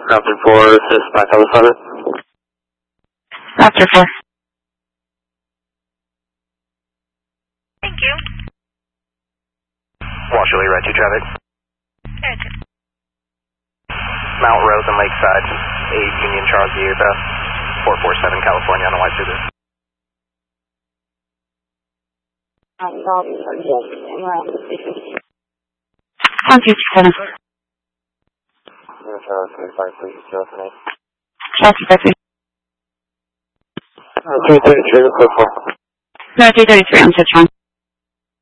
Raptor 4, assist by Telephone. Raptor 4. Thank you. Washerley, right to traffic. Roger. Mount Rose and Lakeside, 8 Union Charles Aircraft, 447 California on the Y through this. Sound 227. Charles 35, please, Charles 8. Charles 35. 333, report 4. No, 333 on switch 1.